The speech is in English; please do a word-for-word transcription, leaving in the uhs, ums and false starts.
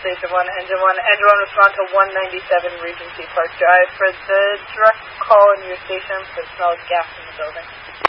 Station one, Engine one. Engine one, respond to one ninety-seven Regency Park Drive for the direct call in your station for the smell of gas in the building.